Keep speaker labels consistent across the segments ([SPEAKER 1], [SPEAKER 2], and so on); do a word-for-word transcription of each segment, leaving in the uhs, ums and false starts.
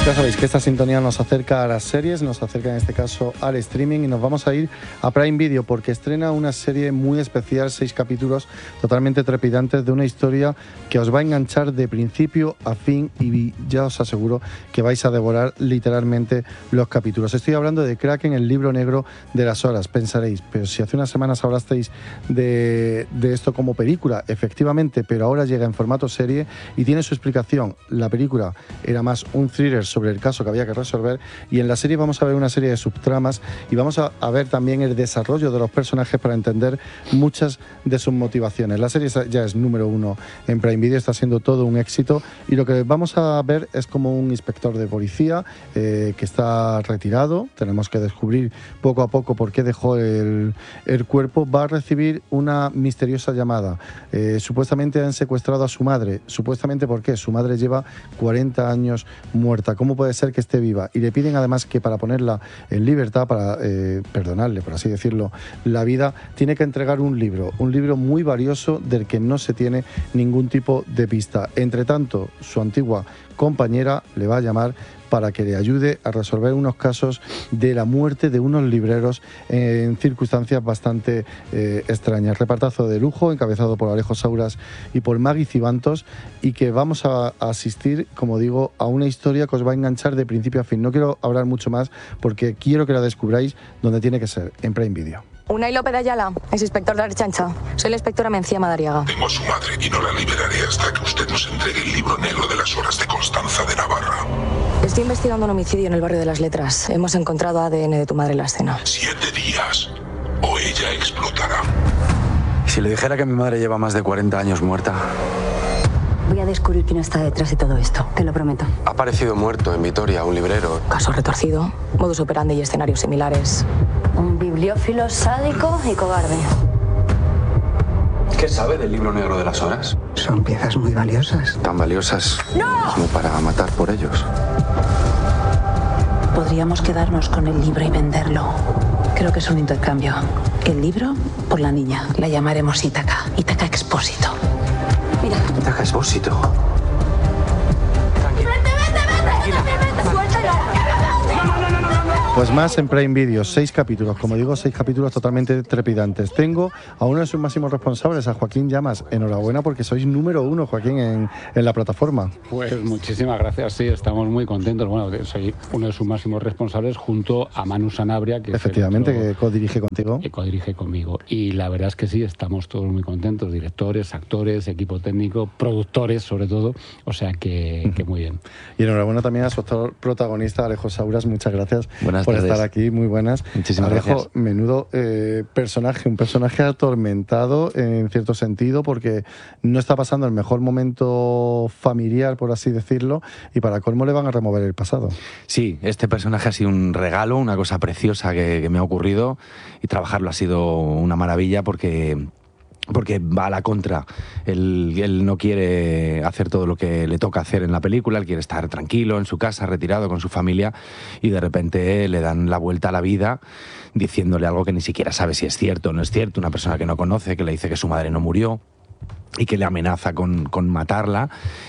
[SPEAKER 1] Ya sabéis que esta sintonía nos acerca a las series, nos acerca en este caso al streaming y nos vamos a ir a Prime Video porque estrena una serie muy especial, seis capítulos totalmente trepidantes de una historia que os va a enganchar de principio a fin y ya os aseguro que vais a devorar literalmente los capítulos. Estoy hablando de Kraken, el libro negro de las horas. Pensaréis, pero si hace unas semanas hablasteis de, de esto como película, efectivamente, pero ahora llega en formato serie y tiene su explicación. La película era más un thriller sobre el caso que había que resolver y en la serie vamos a ver una serie de subtramas y vamos a, a ver también el desarrollo de los personajes para entender muchas de sus motivaciones. La serie ya es número uno en Prime Video, está siendo todo un éxito y lo que vamos a ver es como un inspector de policía eh, que está retirado, tenemos que descubrir poco a poco por qué dejó el, el cuerpo, va a recibir una misteriosa llamada. Eh, supuestamente han secuestrado a su madre, supuestamente ¿por qué? Su madre lleva cuarenta años muerta. ¿Cómo puede ser que esté viva? Y le piden además que para ponerla en libertad, para eh, perdonarle, por así decirlo, la vida, tiene que entregar un libro, un libro muy valioso del que no se tiene ningún tipo de pista. Entre tanto, su antigua compañera le va a llamar para que le ayude a resolver unos casos de la muerte de unos libreros en circunstancias bastante eh, extrañas. Repartazo de lujo, encabezado por Alejo Sauras y por Maggie Cibantos, y que vamos a, a asistir, como digo, a una historia que os va a enganchar de principio a fin. No quiero hablar mucho más porque quiero que la descubráis donde tiene que ser, en Prime Video.
[SPEAKER 2] Unai López de Ayala, es inspector de la Archancha. Soy la inspectora Mencía Madariaga.
[SPEAKER 3] Tengo a su madre y no la liberaré hasta que usted nos entregue el libro negro de las horas de Constanza de Navarra.
[SPEAKER 2] Estoy investigando un homicidio en el barrio de Las Letras. Hemos encontrado A D N de tu madre en la escena.
[SPEAKER 3] Siete días o ella explotará.
[SPEAKER 4] Si le dijera que mi madre lleva más de cuarenta años muerta.
[SPEAKER 5] Voy a descubrir quién está detrás de todo esto, te lo prometo.
[SPEAKER 4] Ha aparecido muerto en Vitoria, un librero.
[SPEAKER 2] Caso retorcido, modus operandi y escenarios similares.
[SPEAKER 5] Un bibliófilo sádico y cobarde.
[SPEAKER 4] ¿Qué sabe del libro negro de las horas?
[SPEAKER 6] Son piezas muy valiosas.
[SPEAKER 4] Tan valiosas
[SPEAKER 5] ¡No!
[SPEAKER 4] como para matar por ellos.
[SPEAKER 7] Podríamos quedarnos con el libro y venderlo. Creo que es un intercambio. El libro por la niña. La llamaremos Ítaca. Ítaca Expósito.
[SPEAKER 5] Mira.
[SPEAKER 4] Ítaca Expósito.
[SPEAKER 5] ¡Vete, vete, vete! ¡Vete, vete! ¡Suéltalo!
[SPEAKER 1] Pues más en Prime Video, seis capítulos, como digo, seis capítulos totalmente trepidantes. Tengo a uno de sus máximos responsables, a Joaquín Llamas. Enhorabuena porque sois número uno, Joaquín, en, en la plataforma.
[SPEAKER 8] Pues muchísimas gracias, sí, estamos muy contentos. Bueno, soy uno de sus máximos responsables junto a Manu Sanabria, que
[SPEAKER 1] efectivamente,
[SPEAKER 8] es el otro,
[SPEAKER 1] que codirige contigo.
[SPEAKER 8] Que codirige conmigo. Y la verdad es que sí, estamos todos muy contentos, directores, actores, equipo técnico, productores sobre todo, o sea que, uh-huh. que muy bien.
[SPEAKER 1] Y enhorabuena también a su actor protagonista, Alejo Sauras, muchas gracias.
[SPEAKER 9] Buenas
[SPEAKER 1] por
[SPEAKER 9] tardes.
[SPEAKER 1] estar aquí, muy buenas.
[SPEAKER 9] Muchísimas
[SPEAKER 1] Alejo,
[SPEAKER 9] gracias.
[SPEAKER 1] Menudo eh, personaje, un personaje atormentado en cierto sentido porque no está pasando el mejor momento familiar, por así decirlo, y para colmo le van a remover el pasado.
[SPEAKER 9] Sí, este personaje ha sido un regalo, una cosa preciosa que, que me ha ocurrido y trabajarlo ha sido una maravilla porque... porque va a la contra. Él, él no quiere hacer todo lo que le toca hacer en la película, él quiere estar tranquilo en su casa, retirado con su familia, y de repente le dan la vuelta a la vida diciéndole algo que ni siquiera sabe si es cierto o no es cierto, una persona que no conoce, que le dice que su madre no murió y que le amenaza con, con matarla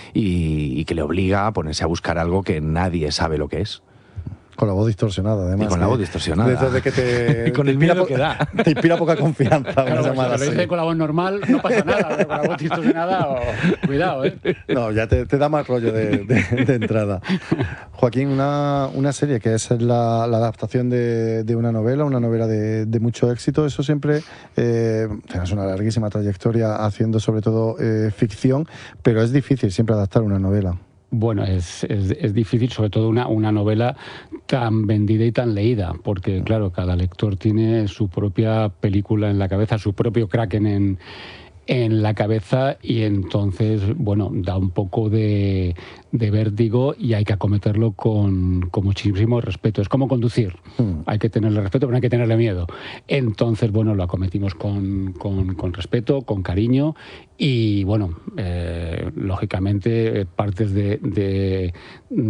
[SPEAKER 9] y, y que le obliga a ponerse a buscar algo que nadie sabe lo que es.
[SPEAKER 1] Con la voz distorsionada, además.
[SPEAKER 9] Y con la voz distorsionada.
[SPEAKER 1] De, de que te,
[SPEAKER 9] y con
[SPEAKER 1] te
[SPEAKER 9] el miedo
[SPEAKER 1] po-
[SPEAKER 9] que da.
[SPEAKER 1] Te inspira poca confianza.
[SPEAKER 8] Claro, si lo dice con la voz normal, no pasa nada. Pero con la voz distorsionada, oh, cuidado, ¿eh?
[SPEAKER 1] No, ya te, te da más rollo de, de, de entrada. Joaquín, una, una serie que es la, la adaptación de, de una novela, una novela de, de mucho éxito. Eso siempre, eh, tienes una larguísima trayectoria haciendo sobre todo eh, ficción, pero es difícil siempre adaptar una novela.
[SPEAKER 8] Bueno, es, es, es difícil, sobre todo una, una novela tan vendida y tan leída, porque claro, cada lector tiene su propia película en la cabeza, su propio Kraken en, en la cabeza, y entonces, bueno, da un poco de, de vértigo y hay que acometerlo con, con muchísimo respeto. Es como conducir, mm. hay que tenerle respeto, pero no hay que tenerle miedo. Entonces, bueno, lo acometimos con, con, con respeto, con cariño, y bueno, eh, lógicamente partes de, de,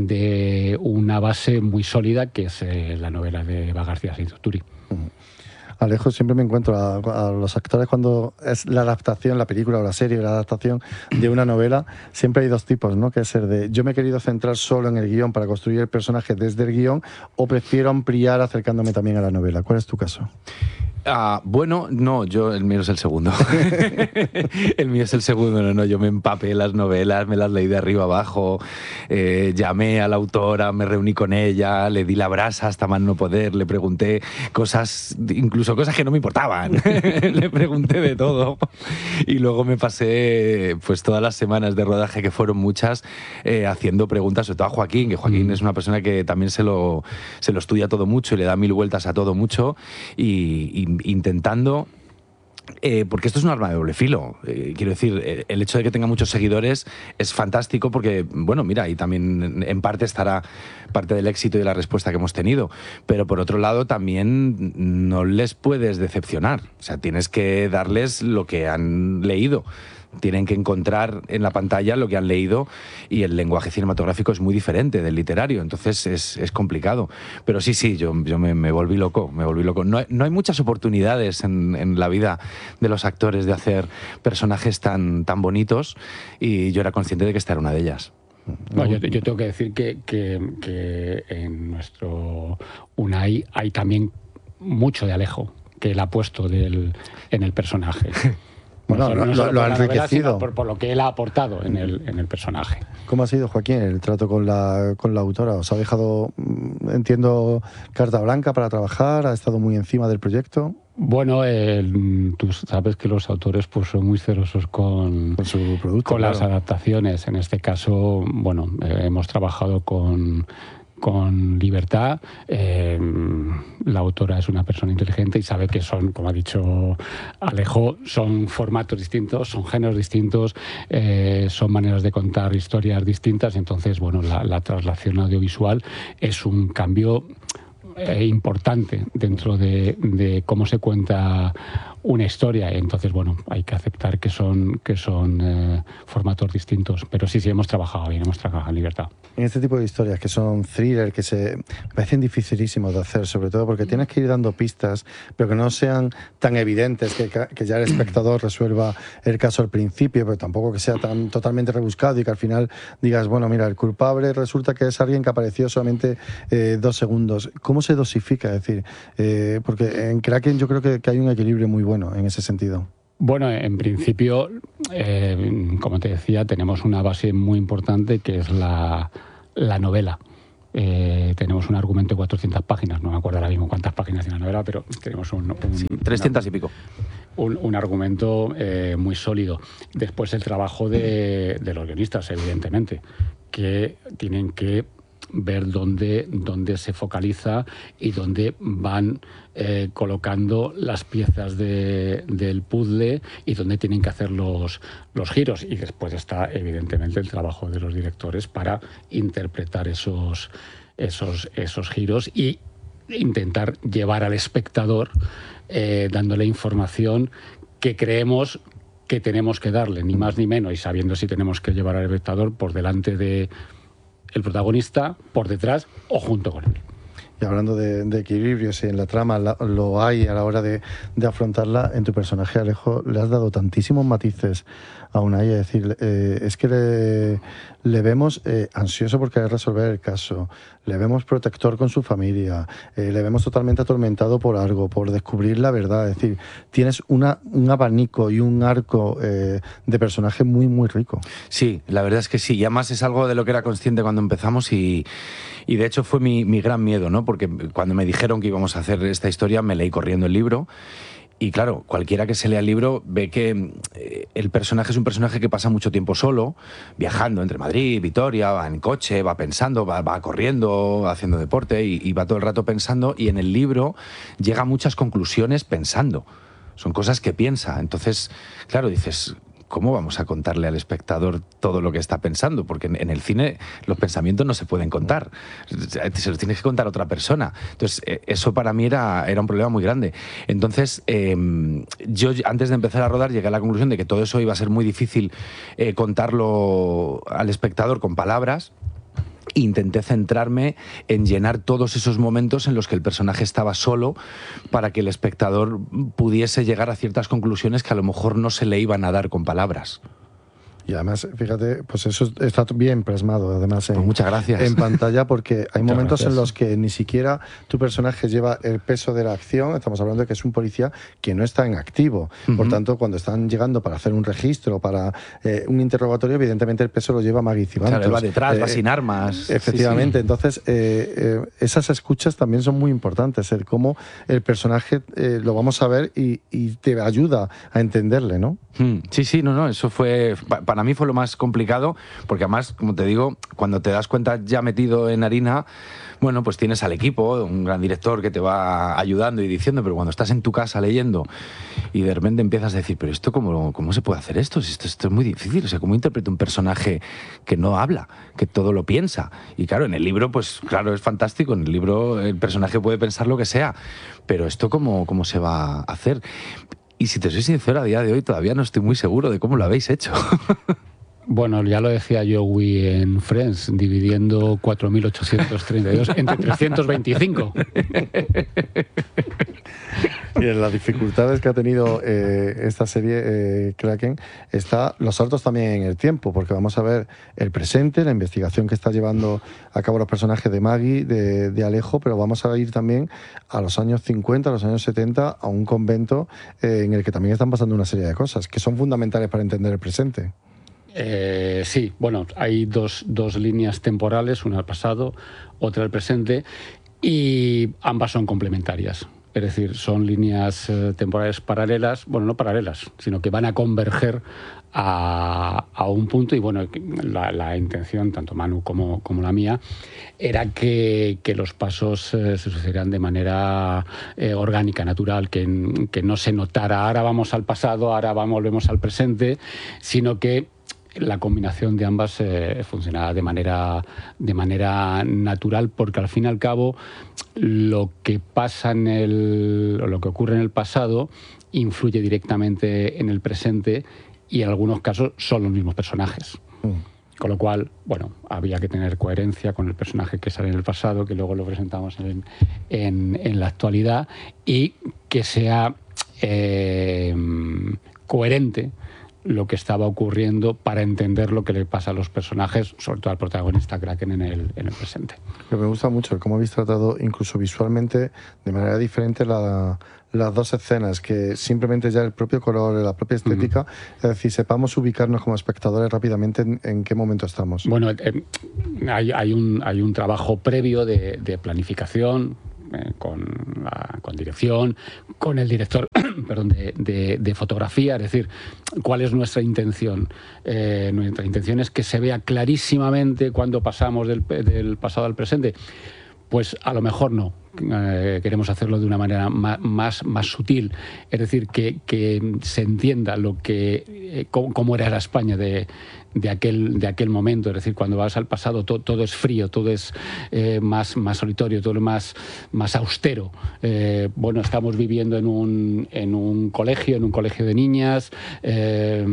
[SPEAKER 8] de una base muy sólida que es eh, la novela de Eva García Sainz-Turi.
[SPEAKER 1] Mm. Alejo, siempre me encuentro a, a los actores cuando es la adaptación, la película o la serie, la adaptación de una novela, siempre hay dos tipos, ¿no? Que es el de yo me he querido centrar solo en el guión para construir el personaje desde el guión, o prefiero ampliar acercándome también a la novela. ¿Cuál es tu caso?
[SPEAKER 9] Ah, bueno, no, yo el mío es el segundo. El mío es el segundo, no, no, yo me empapé las novelas, me las leí de arriba abajo, eh, llamé a la autora, me reuní con ella, le di la brasa hasta más no poder, le pregunté cosas, incluso cosas que no me importaban, le pregunté de todo y luego me pasé pues todas las semanas de rodaje, que fueron muchas, eh, haciendo preguntas, sobre todo a Joaquín, que Joaquín mm. es una persona que también se lo, se lo estudia todo mucho y le da mil vueltas a todo mucho y, y intentando, eh, porque esto es un arma de doble filo, eh, quiero decir, eh, el hecho de que tenga muchos seguidores es fantástico porque, bueno, mira, y también en parte estará parte del éxito y de la respuesta que hemos tenido, pero por otro lado también no les puedes decepcionar, o sea, tienes que darles lo que han leído. Tienen que encontrar en la pantalla lo que han leído y el lenguaje cinematográfico es muy diferente del literario, entonces es, es complicado. Pero sí, sí, yo, yo me, me volví loco, me volví loco. No hay, no hay muchas oportunidades en, en la vida de los actores de hacer personajes tan, tan bonitos y yo era consciente de que esta era una de ellas.
[SPEAKER 8] No, yo, yo tengo que decir que, que, que en nuestro Unai hay también mucho de Alejo que él ha puesto del, en el personaje.
[SPEAKER 1] Bueno, no, no lo, lo ha enriquecido.
[SPEAKER 8] Novela, por, por lo que él ha aportado en el, en el personaje.
[SPEAKER 1] ¿Cómo ha sido, Joaquín, el trato con la, con la autora? ¿Os ha dejado, entiendo, carta blanca para trabajar? ¿Ha estado muy encima del proyecto?
[SPEAKER 8] Bueno, eh, tú sabes que los autores pues, son muy celosos con,
[SPEAKER 1] con, su producto,
[SPEAKER 8] con
[SPEAKER 1] claro.
[SPEAKER 8] las adaptaciones. En este caso, bueno, eh, hemos trabajado con... con libertad. Eh, la autora es una persona inteligente y sabe que son, como ha dicho Alejo, son formatos distintos, son géneros distintos, eh, son maneras de contar historias distintas. Entonces, bueno, la, la traslación audiovisual es un cambio eh, importante dentro de, de cómo se cuenta una historia. Entonces, bueno, hay que aceptar que son, que son eh, formatos distintos. Pero sí, sí, hemos trabajado bien, hemos trabajado en libertad.
[SPEAKER 1] En este tipo de historias que son thriller, que se parecen dificilísimos de hacer, sobre todo porque tienes que ir dando pistas, pero que no sean tan evidentes, que, que ya el espectador resuelva el caso al principio, pero tampoco que sea tan totalmente rebuscado y que al final digas, bueno, mira, el culpable resulta que es alguien que apareció solamente eh, dos segundos. ¿Cómo se dosifica? Es decir, eh, porque en Kraken yo creo que, que hay un equilibrio muy bueno en ese sentido.
[SPEAKER 8] Bueno, en principio, eh, como te decía, tenemos una base muy importante que es la, la novela. Eh, tenemos un argumento de cuatrocientas páginas, no me acuerdo ahora mismo cuántas páginas tiene la novela, pero tenemos un... un
[SPEAKER 9] sí, trescientas y pico.
[SPEAKER 8] Un, un argumento eh, muy sólido. Después el trabajo de, de los guionistas, evidentemente, que tienen que ver dónde, dónde se focaliza y dónde van eh, colocando las piezas de, del puzzle y dónde tienen que hacer los, los giros. Y después está, evidentemente, el trabajo de los directores para interpretar esos, esos, esos giros y intentar llevar al espectador eh, dándole información que creemos que tenemos que darle, ni más ni menos, y sabiendo si tenemos que llevar al espectador por delante de el protagonista, por detrás o junto con él.
[SPEAKER 1] Y hablando de, de equilibrios, si en la trama la, lo hay a la hora de, de afrontarla, en tu personaje, Alejo, le has dado tantísimos matices a Unai, es decir, eh, es que le, le vemos eh, ansioso por querer resolver el caso, le vemos protector con su familia, eh, le vemos totalmente atormentado por algo, por descubrir la verdad, es decir, tienes una, un abanico y un arco eh, de personaje muy, muy rico.
[SPEAKER 9] Sí, la verdad es que sí, y además es algo de lo que era consciente cuando empezamos y, y de hecho fue mi, mi gran miedo, ¿no? Porque cuando me dijeron que íbamos a hacer esta historia, me leí corriendo el libro. Y claro, cualquiera que se lea el libro ve que eh, el personaje es un personaje que pasa mucho tiempo solo, viajando entre Madrid, Vitoria, va en coche, va pensando, va, va corriendo, haciendo deporte y, y va todo el rato pensando. Y en el libro llega a muchas conclusiones pensando. Son cosas que piensa. Entonces, claro, dices, ¿cómo vamos a contarle al espectador todo lo que está pensando? Porque en, en el cine los pensamientos no se pueden contar. Se los tienes que contar a otra persona. Entonces, eh, eso para mí era, era un problema muy grande. Entonces, eh, yo antes de empezar a rodar llegué a la conclusión de que todo eso iba a ser muy difícil eh, contarlo al espectador con palabras. intenté centrarme en llenar todos esos momentos en los que el personaje estaba solo para que el espectador pudiese llegar a ciertas conclusiones que a lo mejor no se le iban a dar con palabras.
[SPEAKER 1] Y además, fíjate, pues eso está bien plasmado, además, en,
[SPEAKER 9] pues muchas gracias.
[SPEAKER 1] en pantalla, porque hay
[SPEAKER 8] muchas
[SPEAKER 1] momentos
[SPEAKER 8] gracias.
[SPEAKER 1] en los que ni siquiera tu personaje lleva el peso de la acción. Estamos hablando de que es un policía que no está en activo. Uh-huh. Por tanto, cuando están llegando para hacer un registro, para eh, un interrogatorio, evidentemente el peso lo lleva Maggie Cibantos.
[SPEAKER 9] Claro, él va detrás,
[SPEAKER 1] eh,
[SPEAKER 9] va sin armas.
[SPEAKER 1] Efectivamente.
[SPEAKER 9] Sí, sí.
[SPEAKER 1] Entonces, eh, eh, esas escuchas también son muy importantes, el cómo el personaje eh, lo vamos a ver y, y te ayuda a entenderle, ¿no?
[SPEAKER 9] Sí, sí, no, no, eso fue, para mí fue lo más complicado, porque además, como te digo, cuando te das cuenta ya metido en harina, bueno, pues tienes al equipo, un gran director que te va ayudando y diciendo, pero cuando estás en tu casa leyendo y de repente empiezas a decir, pero esto, ¿cómo, cómo se puede hacer esto? Si esto, esto es muy difícil, o sea, ¿cómo interpreto un personaje que no habla, que todo lo piensa? Y claro, en el libro, pues claro, es fantástico, en el libro el personaje puede pensar lo que sea, pero esto, ¿cómo, cómo se va a hacer? Y si te soy sincero, a día de hoy todavía no estoy muy seguro de cómo lo habéis hecho.
[SPEAKER 8] Bueno, ya lo decía Joey en Friends, dividiendo cuatro mil ochocientos treinta y dos entre trescientos veinticinco.
[SPEAKER 1] Y en las dificultades que ha tenido eh, esta serie, eh, Kraken, está los saltos también en el tiempo, porque vamos a ver el presente, la investigación que está llevando a cabo los personajes de Maggie, de, de Alejo, pero vamos a ir también a los años cincuenta, a los años setenta, a un convento eh, en el que también están pasando una serie de cosas que son fundamentales para entender el presente.
[SPEAKER 8] Eh, sí, bueno, hay dos, dos líneas temporales, una al pasado, otra al presente, y ambas son complementarias. Es decir, son líneas eh, temporales paralelas, bueno, no paralelas, sino que van a converger a, a un punto. Y bueno, la, la intención, tanto Manu como, como la mía, era que, que los pasos eh, se sucedieran de manera eh, orgánica, natural, que, que no se notara, ahora vamos al pasado, ahora vamos, volvemos al presente, sino que la combinación de ambas eh, funcionaba de manera, de manera natural, porque al fin y al cabo lo que pasa en el, o lo que ocurre en el pasado influye directamente en el presente y en algunos casos son los mismos personajes. Mm. Con lo cual, bueno, había que tener coherencia con el personaje que sale en el pasado, que luego lo presentamos en, en, en la actualidad, y que sea eh, coherente lo que estaba ocurriendo para entender lo que le pasa a los personajes, sobre todo al protagonista Kraken en el, en el presente.
[SPEAKER 1] Lo que me gusta mucho, cómo habéis tratado incluso visualmente de manera diferente la, las dos escenas, que simplemente ya el propio color, la propia estética, uh-huh. es decir, sepamos ubicarnos como espectadores rápidamente en, en qué momento estamos.
[SPEAKER 8] Bueno, eh, hay, hay, un, hay un trabajo previo de, de planificación, Eh, con, la, con dirección, con el director perdón, de, de, de fotografía, es decir, cuál es nuestra intención. Eh, nuestra intención es que se vea clarísimamente cuando pasamos del, del pasado al presente. Pues a lo mejor no. Eh, queremos hacerlo de una manera más, más, más sutil, es decir, que, que se entienda lo que eh, cómo, cómo era la España de, de, aquel, de aquel momento. Es decir, cuando vas al pasado to, todo es frío, todo es eh, más, más solitario, todo es más, más austero. Eh, bueno, estamos viviendo en un, en un colegio, en un colegio de niñas, eh,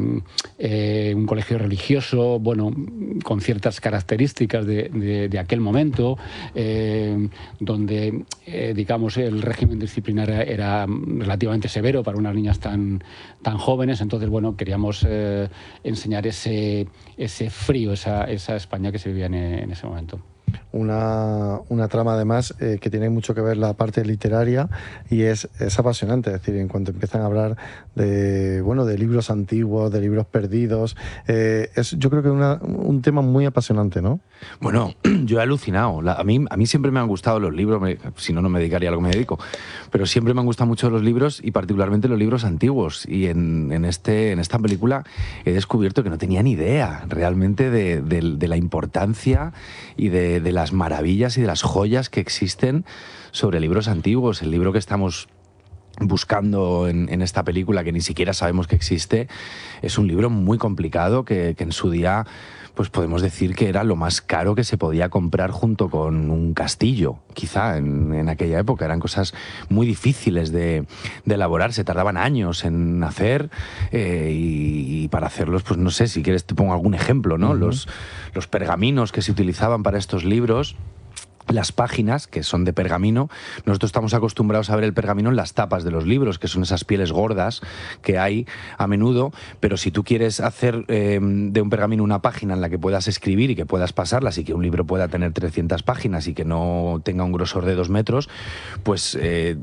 [SPEAKER 8] eh, un colegio religioso, bueno, con ciertas características de, de, de aquel momento, eh, donde Eh, digamos, el régimen disciplinario era relativamente severo para unas niñas tan, tan jóvenes. Entonces, bueno, queríamos eh, enseñar ese, ese frío, esa, esa España que se vivía en, en ese momento.
[SPEAKER 1] Una, una trama además eh, que tiene mucho que ver la parte literaria y es, es apasionante, es decir, en cuanto empiezan a hablar de, bueno, de libros antiguos, de libros perdidos, eh, es yo creo que una, un tema muy apasionante, ¿no?
[SPEAKER 9] Bueno, yo he alucinado. La, a, mí, a mí siempre me han gustado los libros, me, si no, no me dedicaría a lo que me dedico, pero siempre me han gustado mucho los libros y particularmente los libros antiguos. Y en, en, este, en esta película he descubierto que no tenía ni idea realmente de, de, de la importancia y de, de las maravillas y de las joyas que existen sobre libros antiguos. El libro que estamos buscando en, en esta película, que ni siquiera sabemos que existe, es un libro muy complicado que, que en su día pues podemos decir que era lo más caro que se podía comprar junto con un castillo, quizá en, en aquella época. Eran cosas muy difíciles de, de elaborar, se tardaban años en hacer eh, y, y para hacerlos, pues no sé, si quieres te pongo algún ejemplo, ¿no? Uh-huh. Los, los pergaminos que se utilizaban para estos libros, las páginas, que son de pergamino. Nosotros estamos acostumbrados a ver el pergamino en las tapas de los libros, que son esas pieles gordas que hay a menudo, pero si tú quieres hacer eh, de un pergamino una página en la que puedas escribir y que puedas pasarlas y que un libro pueda tener trescientas páginas y que no tenga un grosor de dos metros, pues eh,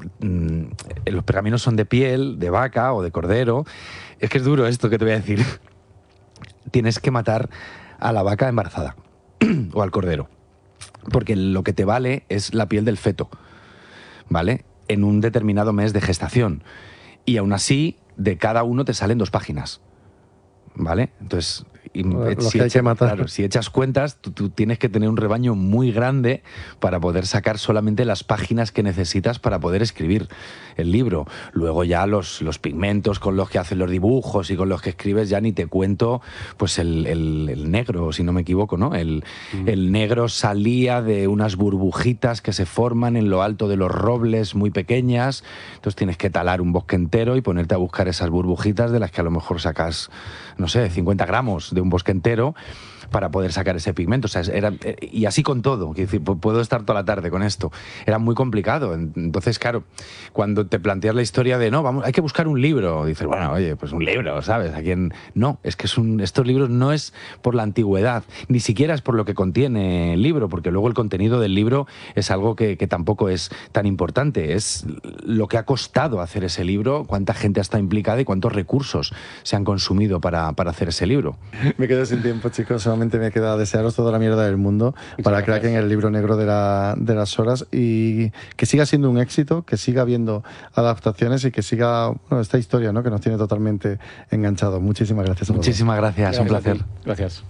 [SPEAKER 9] los pergaminos son de piel, de vaca o de cordero. Es que es duro esto que te voy a decir. Tienes que matar a la vaca embarazada o al cordero, porque lo que te vale es la piel del feto, ¿vale? En un determinado mes de gestación. Y aún así, de cada uno te salen dos páginas, ¿vale? Entonces, y,
[SPEAKER 1] los
[SPEAKER 9] si,
[SPEAKER 1] que hay que matar.
[SPEAKER 9] Claro, si echas cuentas, tú, tú tienes que tener un rebaño muy grande para poder sacar solamente las páginas que necesitas para poder escribir el libro. Luego ya los, los pigmentos con los que haces los dibujos y con los que escribes, ya ni te cuento, pues el, el, el negro, si no me equivoco, ¿no? El, mm. el negro salía de unas burbujitas que se forman en lo alto de los robles muy pequeñas. Entonces tienes que talar un bosque entero y ponerte a buscar esas burbujitas de las que a lo mejor sacas, no sé, cincuenta gramos de un bosque entero para poder sacar ese pigmento. O sea, era, y así con todo. Quiero decir, puedo estar toda la tarde con esto. Era muy complicado. Entonces, claro, cuando te planteas la historia de, no, vamos, hay que buscar un libro, dices, bueno, oye, pues un libro, ¿sabes? ¿A quién? No, es que es un, estos libros no es por la antigüedad, ni siquiera es por lo que contiene el libro, porque luego el contenido del libro es algo que, que tampoco es tan importante. Es lo que ha costado hacer ese libro, cuánta gente ha estado implicada y cuántos recursos se han consumido para, para hacer ese libro.
[SPEAKER 1] Me quedo sin tiempo, chicos. Solamente me queda desearos toda la mierda del mundo Muchas para gracias. Kraken, el libro negro de, la, de las horas, y que siga siendo un éxito, que siga habiendo adaptaciones y que siga, bueno, esta historia, ¿no?, que nos tiene totalmente enganchados. Muchísimas gracias a todos.
[SPEAKER 9] Muchísimas gracias, gracias, un placer.
[SPEAKER 8] Gracias.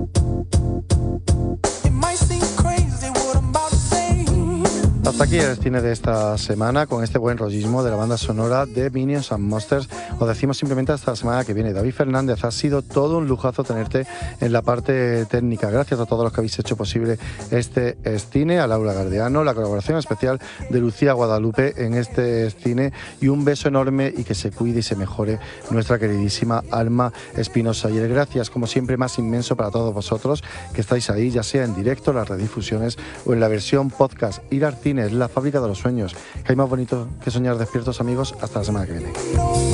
[SPEAKER 1] Hasta aquí el cine de esta semana, con este buen rollismo de la banda sonora de Minions and Monsters. Os decimos simplemente hasta la semana que viene. David Fernández, ha sido todo un lujazo tenerte en la parte técnica. Gracias a todos los que habéis hecho posible este cine, a Laura Gardeano, la colaboración especial de Lucía Guadalupe en este cine, y un beso enorme y que se cuide y se mejore nuestra queridísima Alma Espinosa. Y el gracias, como siempre, más inmenso para todos vosotros que estáis ahí, ya sea en directo, las redifusiones o en la versión podcast. Ir al cine es la fábrica de los sueños. Que hay más bonito que soñar despiertos, amigos. Hasta la semana que viene.